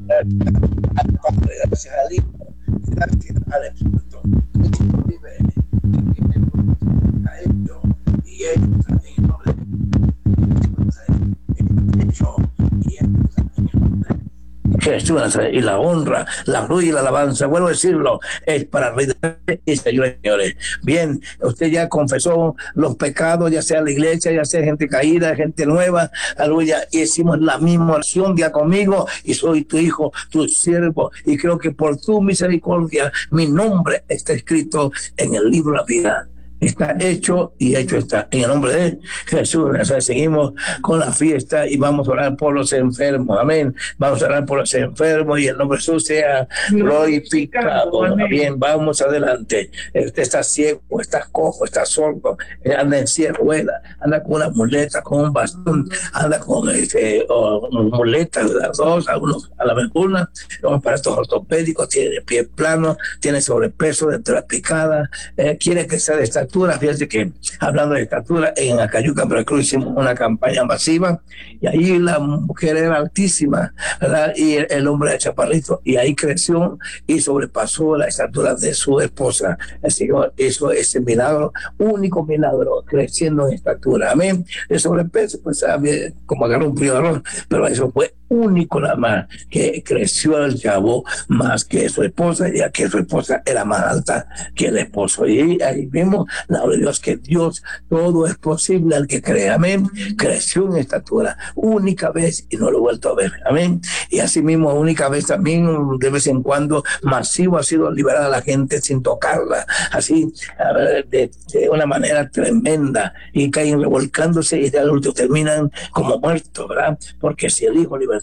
Gracias al Hijo, gracias al Espíritu. Vive a ellos y ellos también en nombre Jesús, y la honra, la gloria y la alabanza, vuelvo a decirlo, es para el Rey de Reyes y Señores, señores. Bien, usted ya confesó los pecados, ya sea la iglesia, ya sea gente caída, gente nueva, aleluya, y hicimos la misma oración ya conmigo, y soy tu hijo, tu siervo, y creo que por tu misericordia mi nombre está escrito en el libro de la vida. Está hecho y hecho está. En el nombre de Jesús. O sea, seguimos con la fiesta y vamos a orar por los enfermos. Amén. Vamos a orar por los enfermos y el nombre de Jesús sea glorificado. Bien, vamos adelante. Usted está ciego, está cojo, está sordo, anda en silla de ruedas, anda con una muleta, con un bastón, anda con muletas, las dos, algunos a la mejor, los aparatos ortopédicos, tiene pie plano, tiene sobrepeso, de picada, quiere que sea de estatura. Fíjense que hablando de estatura, en Acayuca, Veracruz, hicimos una campaña masiva y ahí la mujer era altísima, ¿verdad? Y el hombre era chaparrito, y ahí creció y sobrepasó la estatura de su esposa. El Señor hizo ese milagro, único milagro, creciendo en estatura. Amén. El sobrepeso, pues, como agarró un priorón, pero eso fue único nada más, que creció el chavo más que su esposa, ya que su esposa era más alta que el esposo. Y ahí vimos la gloria de Dios, que Dios, todo es posible al que cree. Amén. Creció en estatura, única vez, y no lo he vuelto a ver. Amén. Y así mismo, única vez también, de vez en cuando, masivo ha sido liberada la gente sin tocarla, así, de una manera tremenda, y caen revolcándose y de adultos terminan como muertos, ¿verdad? Porque si el Hijo libertare,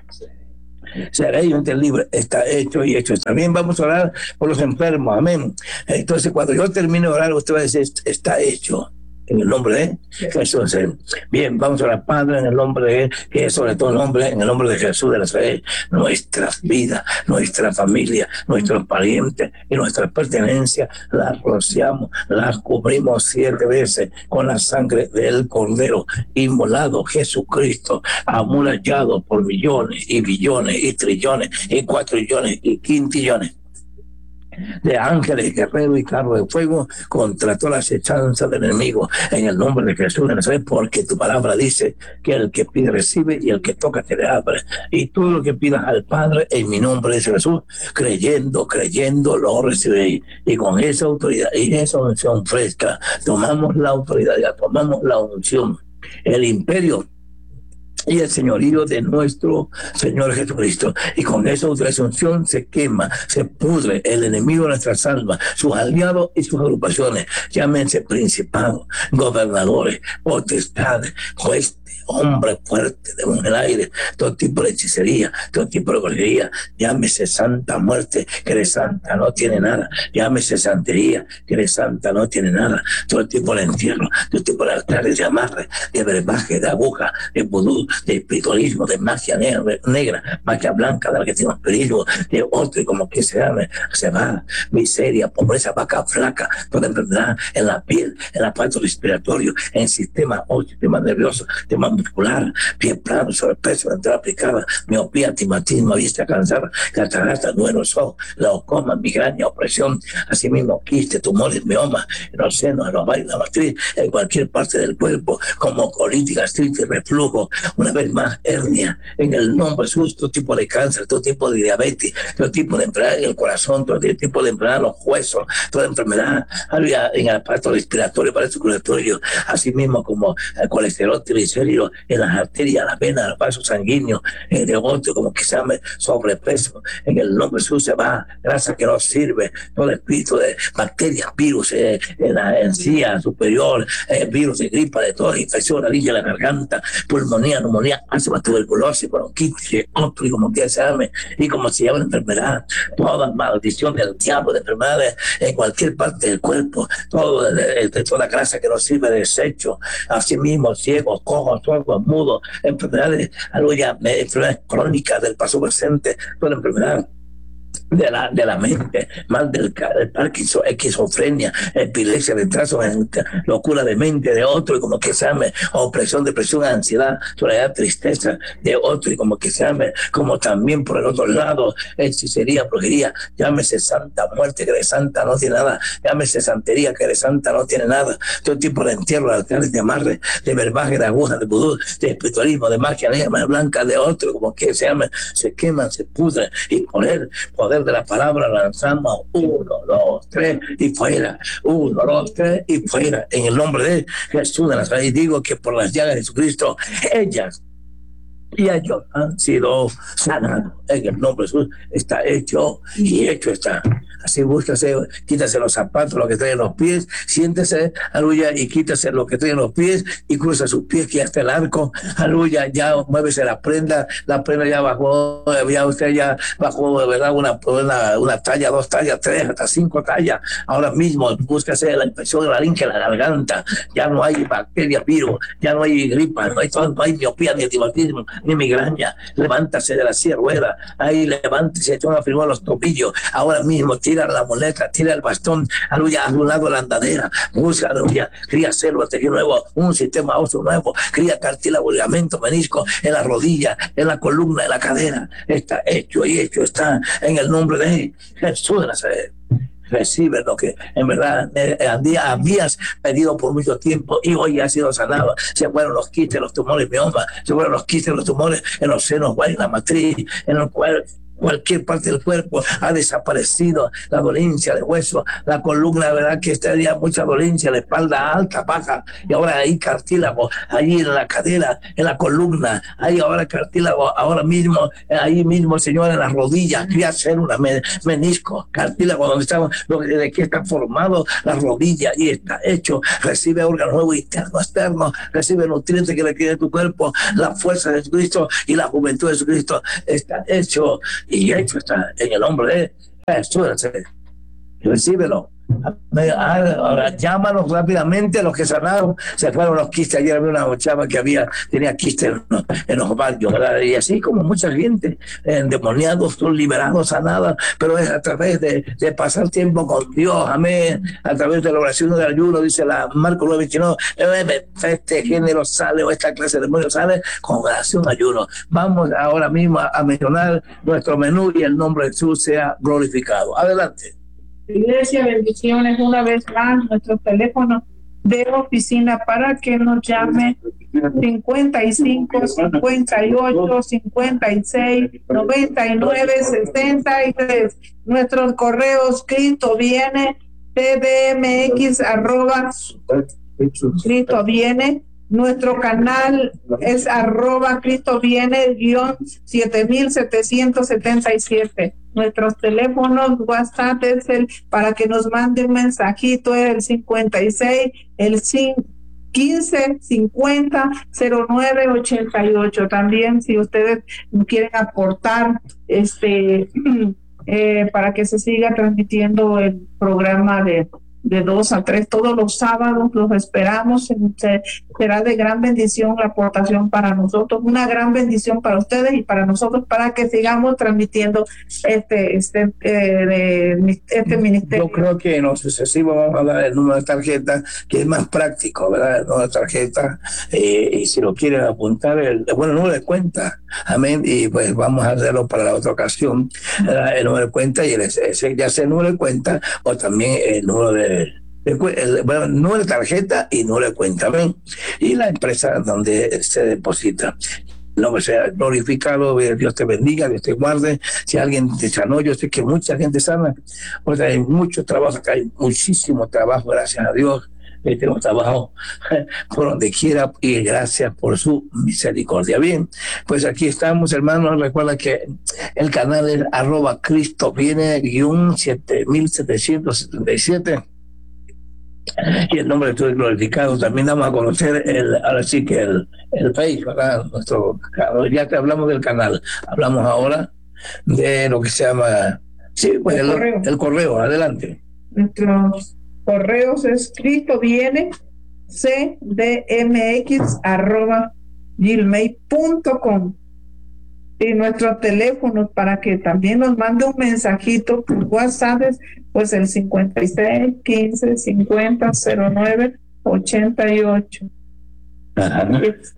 será yo libre. Está hecho y hecho. También vamos a orar por los enfermos. Amén. Entonces, cuando yo termine de orar, usted va a decir, está hecho. En el nombre de Jesús. Bien, vamos a orar, Padre, en el nombre de Él, que es sobre todo el nombre, en el nombre de Jesús de Nazaret, nuestras vidas, nuestra familia, nuestros parientes y nuestras pertenencias, las rociamos, las cubrimos 7 veces con la sangre del Cordero inmolado, Jesucristo, amurallado por millones y billones y trillones y cuatrillones y quintillones de ángeles, guerreros y carros de fuego contra todas las hechanzas del enemigo, en el nombre de Jesús de Nazaret, porque tu palabra dice que el que pide recibe y el que toca te le abre, y todo lo que pidas al Padre en mi nombre, dice Jesús, creyendo lo recibiréis, y con esa autoridad y esa unción fresca tomamos la autoridad, ya tomamos la unción, el imperio y el señorío de nuestro Señor Jesucristo, y con esa unción se quema, se pudre el enemigo de nuestras almas, sus aliados y sus agrupaciones, llámense principados, gobernadores, potestades, jueces, hombre fuerte de un aire, todo tipo de hechicería, todo tipo de brujería, llámese santa muerte, que de santa no tiene nada, llámese santería, que de santa no tiene nada, todo tipo de entierro, todo tipo de altares, de amarre, de brebaje, de aguja, de vudú, de espiritualismo, de magia negra, magia blanca, de la que tiene un peligro, de otro, y como que se va, miseria, pobreza, vaca flaca, toda enfermedad en la piel, en el aparato respiratorio, en el sistema nervioso, sistema muscular, pie plano, sobrepeso, entrada aplicada, miopía, timatismo, vista cansada, catarata, nuevos ojos, glaucoma, migraña, opresión, asimismo quiste, tumores, mioma, en los senos, en los ovarios, en la matriz, en cualquier parte del cuerpo, como colitis, gastritis, reflujo, una vez más, hernia, en el nombre de Jesús, todo tipo de cáncer, todo tipo de diabetes, todo tipo de enfermedad en el corazón, todo tipo de enfermedad en los huesos, toda enfermedad en el aparato respiratorio, aparato circulatorio, asimismo como el colesterol, triglicéridos, en las arterias, las venas, los vasos sanguíneos, de otro, como que se llame sobrepeso, en el nombre de Jesús se va, grasa que no sirve, todo el espíritu de bacterias, virus, en la encía superior, virus de gripa, de todas las infecciones, la orilla, la garganta, pulmonía, neumonía, asma, tuberculosis, bronquitis, otro, y como que se llame, y como se llama una enfermedad, toda maldición del diablo, de enfermedades en cualquier parte del cuerpo, todo, toda grasa que no sirve de desecho, asimismo, ciegos, cojos, sordos, mudos, enfermedades, enfermedades crónicas del paso presente, toda enfermedad de la mente, mal del Parkinson, esquizofrenia, epilepsia, retraso, locura de mente de otro, y como que se llame, opresión, depresión, ansiedad, soledad, tristeza de otro, y como que se llame, como también por el otro lado, hechicería, brujería, llámese santa muerte, que de santa no tiene nada, llámese santería, que de santa no tiene nada, todo tipo de entierro, de altares, de amarre, de verbaje, de agujas, de vudú, de espiritualismo, de magia negra, blanca de otro, como que se llame, se queman, se pudren, y poder de la palabra lanzamos 1, 2, 3 y fuera, 1, 2, 3 y fuera, en el nombre de Jesús de Nazaret. Y digo que por las llagas de Jesucristo, ellas y ellos han sido sanados. En el nombre de Jesús está hecho y hecho está. Así búscase, quítase los zapatos, lo que trae en los pies, siéntese, aleluya, y quítase lo que trae en los pies y cruza sus pies, que hasta el arco, aleluya, ya muévese la prenda ya bajó, ya usted ya bajó, de verdad, una talla, 2 tallas, 3, hasta 5 tallas. Ahora mismo búscase la infección de la laringe, la garganta, ya no hay bacterias, virus, ya no hay gripa, no hay miopía, ni antibatismo, ni migraña. Levántase de la silla de ruedas, ahí levántese, echa una firma a los tobillos, ahora mismo tira la muleta, tira el bastón, aleluya, a un lado la andadera, busca, aleluya, cría células, tejido nuevo, un sistema óseo nuevo, cría cartílago, ligamento, menisco, en la rodilla, en la columna, en la cadera. Está hecho y hecho está en el nombre de Jesús de Nazaret. Recibe lo que en verdad habías pedido por mucho tiempo y hoy ha sido sanado. Se fueron los quistes, los tumores, mioma, se fueron los quistes, los tumores en los senos, en la matriz, en el cuerpo. Cualquier parte del cuerpo ha desaparecido, la dolencia de hueso, la columna, verdad que este día mucha dolencia, la espalda alta, baja, y ahora hay cartílago, allí en la cadera, en la columna, hay ahora cartílago, ahora mismo, ahí mismo, Señor, en las rodillas, quería hacer una menisco, cartílago, donde estamos, de que está formado la rodilla, y está hecho, recibe órgano nuevo, interno, externo, recibe nutrientes que requiere tu cuerpo, la fuerza de Jesucristo y la juventud de Jesucristo, está hecho. Y hecho está en el nombre de Jesús. Recíbelo. Ahora llámanos rápidamente, los que sanaron, se fueron los quistes. Ayer había una chava que tenía quistes en los barrios, ¿verdad? Y así como mucha gente, endemoniados, son liberados, sanados, pero es a través de pasar tiempo con Dios, amén, a través de la oración del ayuno, dice la Marcos 9:29, este género sale, o esta clase de demonios sale con oración, ayuno. Vamos ahora mismo a mencionar nuestro menú y el nombre de Jesús sea glorificado. Adelante. Iglesia, bendiciones una vez más. Nuestro teléfono de oficina para que nos llame 55 58 56 99 63. Nuestros correos: Cristo viene, tdmx @ Cristo viene. Nuestro canal es @Cristo viene _7777. Nuestros teléfonos WhatsApp es para que nos mande un mensajito, es el 56 15 50 09 88. También si ustedes quieren aportar para que se siga transmitiendo el programa de 2 a 3 todos los sábados, los esperamos. Será de gran bendición la aportación para nosotros, una gran bendición para ustedes y para nosotros, para que sigamos transmitiendo este ministerio. Yo creo que en lo sucesivo vamos a dar el número de tarjeta, que es más práctico, ¿verdad? El número de tarjeta, y si lo quieren apuntar, el número de cuenta, amén, y pues vamos a hacerlo para la otra ocasión, el número de cuenta, y ya sea el número de cuenta o también el número número de tarjeta y número de cuenta, ¿ven? Y la empresa donde se deposita. El nombre sea glorificado, Dios te bendiga, Dios te guarde. Si alguien te sanó, yo sé que mucha gente sana, porque hay mucho trabajo acá, hay muchísimo trabajo, gracias a Dios. Tenemos trabajo por donde quiera y gracias por su misericordia. Bien, pues aquí estamos, hermanos. Recuerda que el canal es @Cristo viene _7777 y el nombre de Dios es glorificado. También damos a conocer ahora sí que el Face, ¿verdad? Ya que hablamos del canal, hablamos ahora de lo que se llama el correo. Adelante. Nuestros correos es Cristo viene cdmx @gmail.com. y nuestros teléfonos para que también nos mande un mensajito por WhatsApp, pues el 56 15 50 09 88. Ajá.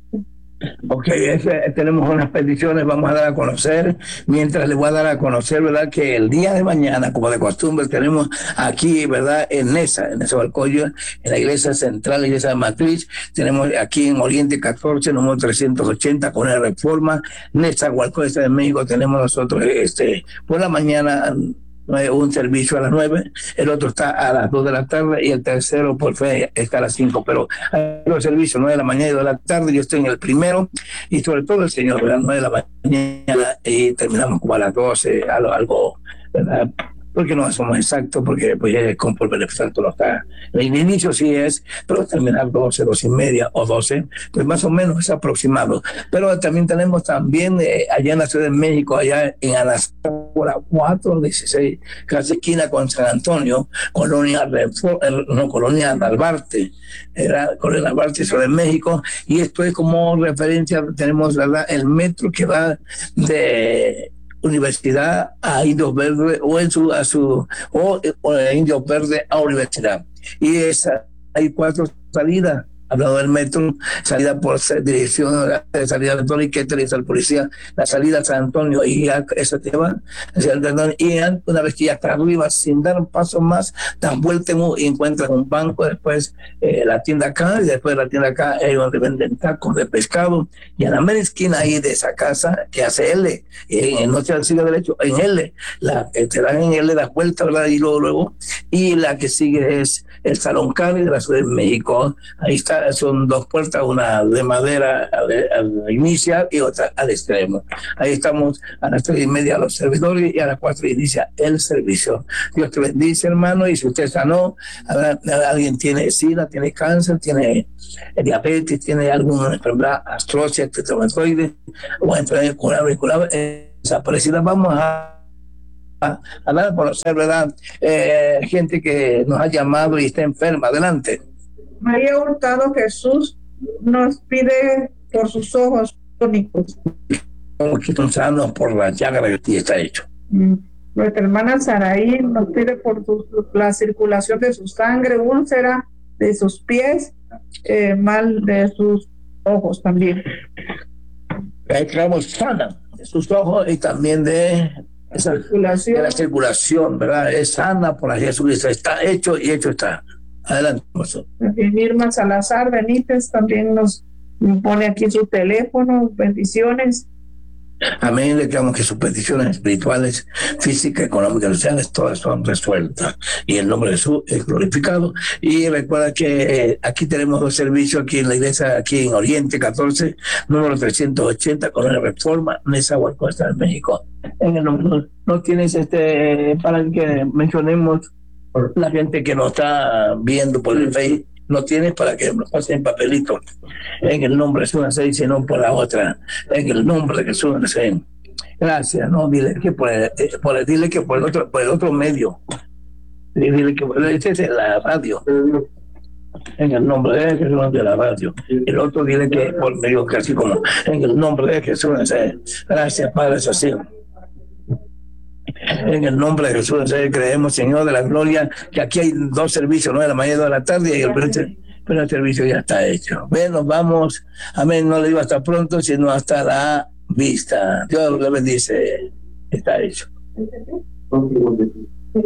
Ok, tenemos unas peticiones, vamos a dar a conocer, mientras les voy a dar a conocer, ¿verdad? Que el día de mañana, como de costumbre, tenemos aquí, ¿verdad? En Nezahualcóyotl, en la iglesia central, la iglesia de Matriz, tenemos aquí en Oriente 14, número 380, con la Reforma, Nezahualcóyotl de México, tenemos nosotros, por la mañana, un servicio a las 9, el otro está a las 2 de la tarde y el tercero por fe está a las 5, pero hay los servicios 9 de la mañana y 2 de la tarde, yo estoy en el primero y sobre todo el Señor, ¿verdad? 9 de la mañana y terminamos como a las 12, algo, ¿verdad? Porque no somos exactos, porque pues conforme el Espíritu no está. El inicio sí es, pero terminar 12, 12 y media o 12, pues más o menos es aproximado. Pero también tenemos allá en la Ciudad de México, allá en Anazapura 416, casi esquina con San Antonio, Colonia Narvarte, era Colonia Narvarte, Ciudad de México, y esto es como referencia, tenemos, ¿verdad?, el metro que va de Universidad a Indios Verdes o de Indios Verdes a Universidad. Y hay 4 salidas. Hablando del metro, salida por dirección de salida de Antonio, que utiliza el policía, la salida a San Antonio, y ya esa te va hacia Antonio, y una vez que ya está arriba, sin dar un paso más, dan vuelta y encuentran un banco, después la tienda acá, y después de la tienda acá hay donde venden tacos de pescado, y a la mera esquina ahí de esa casa, que hace L, no se sigue derecho, en L, te dan en L, das vuelta, ¿verdad? Y luego, y la que sigue es el Salón Cali de la Ciudad de México, ahí está. Son 2 puertas, una de madera al inicial y otra al extremo. Ahí estamos a las 3:30 los servidores y a las 4 inicia el servicio. Dios te bendice, hermano, y si usted sanó, alguien tiene SIDA, tiene cáncer, tiene diabetes, tiene alguna enfermedad astrócea, tetromatoide o enfermedad auricular desaparecida, vamos a dar a conocer, ¿verdad? Gente que nos ha llamado y está enferma. Adelante. María Hurtado Jesús nos pide por sus ojos crónicos. Que son sanos por la llaga que está hecho. Nuestra hermana Saraí nos pide por la circulación de su sangre, úlcera de sus pies, mal de sus ojos también. Creamos sana de sus ojos y también de la circulación, ¿verdad? Es sana por la Jesucristo, está hecho y hecho está. Adelante, pastor. Irma Salazar Benítez también nos pone aquí su teléfono. Bendiciones. Amén. Le creamos que sus peticiones espirituales, físicas, económicas, sociales, todas son resueltas. Y el nombre de Jesús es glorificado. Y recuerda que aquí tenemos 2 servicios aquí en la iglesia, aquí en Oriente 14, número 380, con la Reforma, Nezahualcóyotl de México. En el nombre, no tienes para que mencionemos la gente que nos está viendo por el Facebook, no tienes para que nos pasen papelitos. En el nombre de Jesús, sino por la otra. En el nombre de Jesús, gracias. No, dile que dile que por el otro medio. Dile que ese es la radio. En el nombre de Jesús de la radio. El otro dile que por medio, casi como en el nombre de Jesús. Gracias, Padre, es así. En el nombre de Jesús, creemos, Señor de la gloria, que aquí hay 2 servicios, 9 de la mañana y 2 de la tarde, y el servicio ya está hecho. Ven, nos vamos. Amén. No le digo hasta pronto, sino hasta la vista. Dios le bendice. Está hecho.